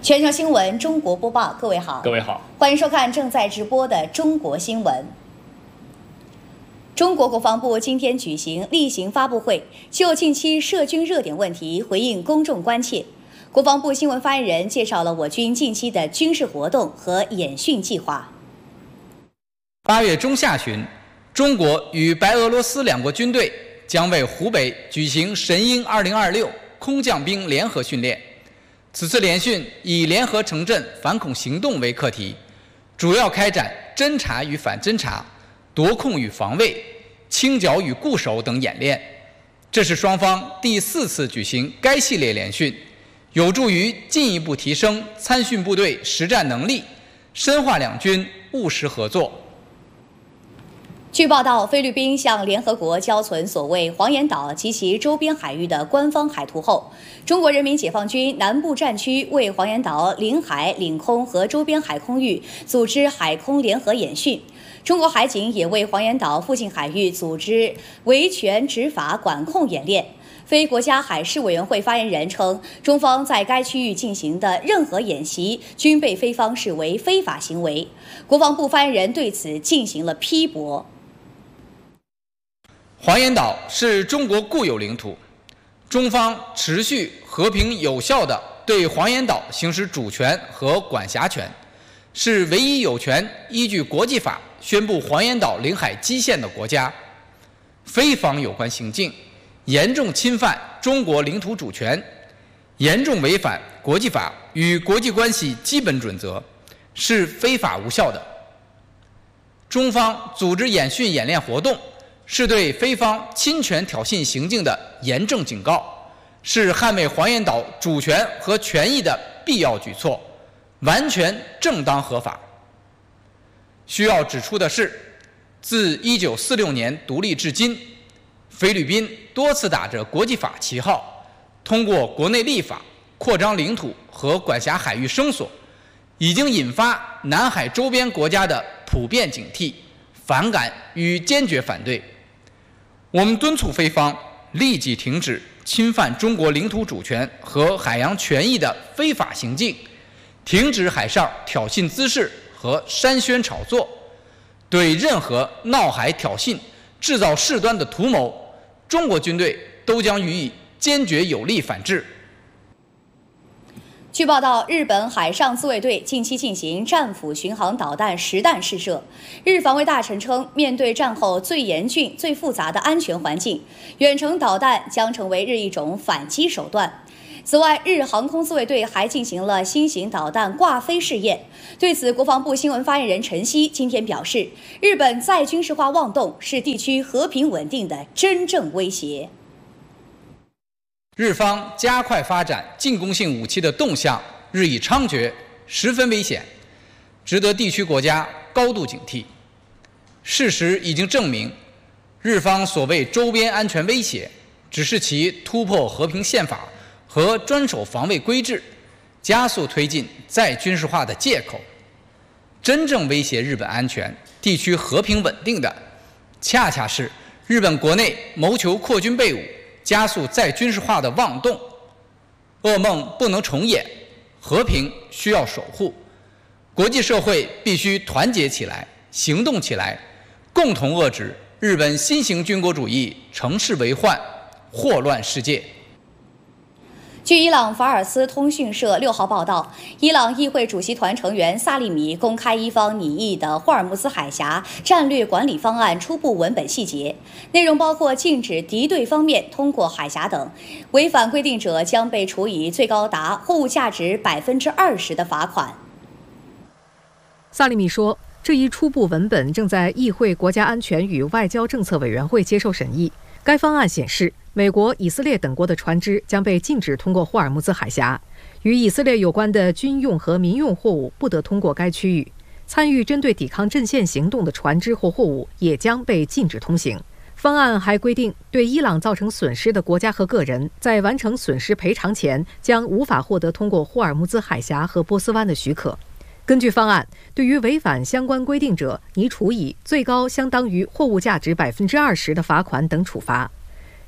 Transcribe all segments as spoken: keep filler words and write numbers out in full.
全程新闻中国播报，各位好， 各位好， 欢迎收看正在直播的中国新闻。中国国防部今天举行例行发布会，就近期涉军热点问题回应公众关切。国防部新闻发言人介绍了我军近期的军事活动和演训计划。 八月中下旬，中国与白俄罗斯两国军队将为湖北举行神鹰二零二六空降兵联合训练。此次联训以联合城镇反恐行动为课题，主要开展侦察与反侦察、夺控与防卫、清剿与固守等演练。这是双方第四次举行该系列联训，有助于进一步提升参训部队实战能力，深化两军务实合作。 据报道，菲律宾向联合国交存所谓黄岩岛及其周边海域的官方海图后，中国人民解放军南部战区为黄岩岛领海、领空和周边海空域组织海空联合演训。中国海警也为黄岩岛附近海域组织维权执法管控演练。非国家海事委员会发言人称，中方在该区域进行的任何演习均被菲方视为非法行为。国防部发言人对此进行了批驳。 黄岩岛是中国固有领土，中方持续和平有效地对黄岩岛行使主权和管辖权，是唯一有权依据国际法宣布黄岩岛领海基线的国家。菲方有关行径严重侵犯中国领土主权，严重违反国际法与国际关系基本准则，是非法无效的。中方组织演训演练活动，是对菲方侵权挑衅行径的严正警告，是捍卫黄岩岛主权和权益的必要举措，完全正当合法。需要指出的是，自一九四六年独立至今，菲律宾多次打着国际法旗号，通过国内立法扩张领土和管辖海域声索，已经引发南海周边国家的普遍警惕、反感与坚决反对。我们敦促菲方立即停止侵犯中国领土主权和海洋权益的非法行径，停止海上挑衅滋事和煽宣炒作，对任何闹海挑衅、制造事端的图谋，中国军队都将予以坚决有力反制。 据报道，日本海上自卫队近期进行战斧巡航导弹实弹试射。日防卫大臣称，面对战后最严峻、最复杂的安全环境，远程导弹将成为日一种反击手段。此外，日航空自卫队还进行了新型导弹挂飞试验。对此，国防部新闻发言人陈希今天表示，日本再军事化妄动是地区和平稳定的真正威胁。 日方加快发展进攻性武器的动向日益猖獗，十分危险，值得地区国家高度警惕。事实已经证明，日方所谓周边安全威胁，只是其突破和平宪法和专守防卫规制，加速推进再军事化的借口。真正威胁日本安全、地区和平稳定的，恰恰是日本国内谋求扩军备武、加速再军事化的妄动。噩梦不能重演，和平需要守护，国际社会必须团结起来，行动起来，共同遏制日本新型军国主义乘势为患，祸乱世界。 据伊朗法尔斯通讯社六号报道，伊朗议会主席团成员萨利米公开伊方拟议的霍尔木兹海峡战略管理方案初步文本细节，内容包括禁止敌对方面通过海峡等，违反规定者将被处以最高达货物价值百分之二十的罚款。 萨利米说，这一初步文本正在议会国家安全与外交政策委员会接受审议。该方案显示，美国、以色列等国的船只将被禁止通过霍尔木兹海峡，与以色列有关的军用和民用货物不得通过该区域。参与针对抵抗阵线行动的船只或货物也将被禁止通行。方案还规定，对伊朗造成损失的国家和个人，在完成损失赔偿前，将无法获得通过霍尔木兹海峡和波斯湾的许可。根据方案，对于违反相关规定者，拟处以最高相当于货物价值百分之二十的罚款等处罚。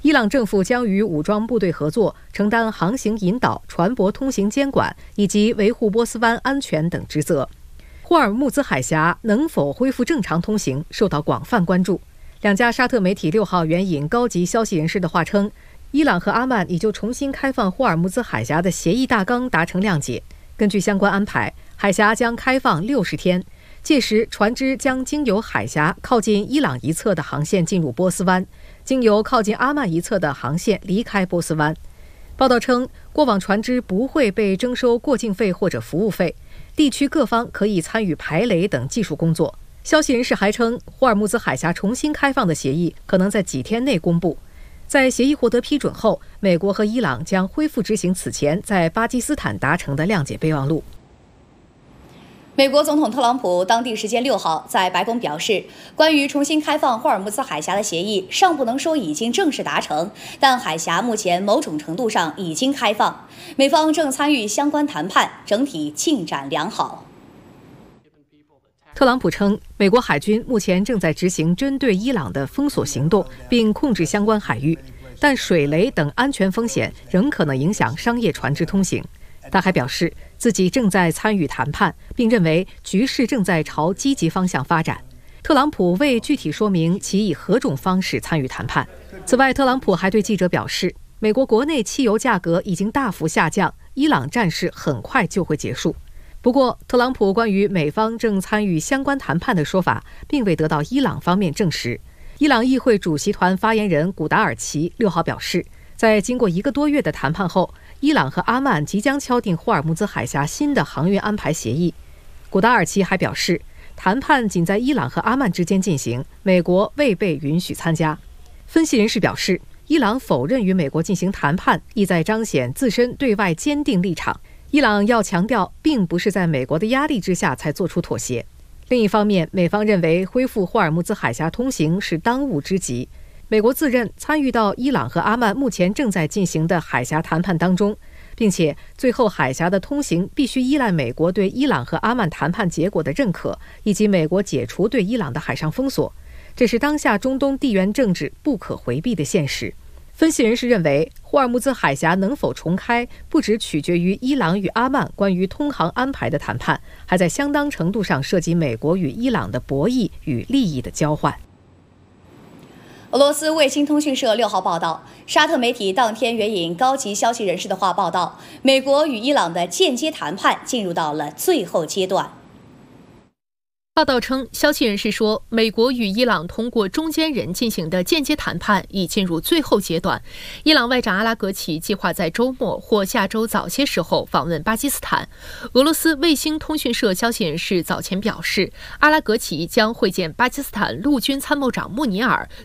伊朗政府将与武装部队合作，承担航行引导、船舶通行监管以及维护波斯湾安全等职责。霍尔木兹海峡能否恢复正常通行受到广泛关注。两家沙特媒体六号援引高级消息人士的话称，伊朗和阿曼已就重新开放霍尔木兹海峡的协议大纲达成谅解。根据相关安排，海峡将开放六十天，届时船只将经由海峡靠近伊朗一侧的航线进入波斯湾，经由靠近阿曼一侧的航线离开波斯湾。报道称，过往船只不会被征收过境费或者服务费，地区各方可以参与排雷等技术工作。消息人士还称，霍尔木兹海峡重新开放的协议可能在几天内公布。在协议获得批准后，美国和伊朗将恢复执行此前在巴基斯坦达成的谅解备忘录。 美国总统特朗普当地时间六号在白宫表示，关于重新开放霍尔木兹海峡的协议尚不能说已经正式达成，但海峡目前某种程度上已经开放，美方正参与相关谈判，整体进展良好。 特朗普称，美国海军目前正在执行针对伊朗的封锁行动，并控制相关海域，但水雷等安全风险仍可能影响商业船只通行。他还表示，自己正在参与谈判，并认为局势正在朝积极方向发展。特朗普未具体说明其以何种方式参与谈判。此外，特朗普还对记者表示，美国国内汽油价格已经大幅下降，伊朗战事很快就会结束。不过，特朗普关于美方正参与相关谈判的说法，并未得到伊朗方面证实。伊朗议会主席团发言人古达尔奇六号表示，在经过一个多月的谈判后，伊朗和阿曼即将敲定霍尔木兹海峡新的航运安排协议。古达尔奇还表示，谈判仅在伊朗和阿曼之间进行，美国未被允许参加。分析人士表示，伊朗否认与美国进行谈判，意在彰显自身对外坚定立场。伊朗要强调，并不是在美国的压力之下才做出妥协。另一方面，美方认为恢复霍尔木兹海峡通行是当务之急。美国自认参与到伊朗和阿曼目前正在进行的海峡谈判当中，并且最后海峡的通行必须依赖美国对伊朗和阿曼谈判结果的认可，以及美国解除对伊朗的海上封锁。这是当下中东地缘政治不可回避的现实。分析人士认为，霍尔木兹海峡能否重开，不只取决于伊朗与阿曼关于通航安排的谈判，还在相当程度上涉及美国与伊朗的博弈与利益的交换。 俄罗斯卫星通讯社六号报道，沙特媒体当天援引高级消息人士的话报道，美国与伊朗的间接谈判进入到了最后阶段。 报道称，消息人士说，美国与伊朗通过中间人进行的间接谈判已进入最后阶段。伊朗外长阿拉格齐计划在周末或下周早些时候访问巴基斯坦。俄罗斯卫星通讯社消息人士早前表示，阿拉格齐将会见巴基斯坦陆军参谋长穆尼尔，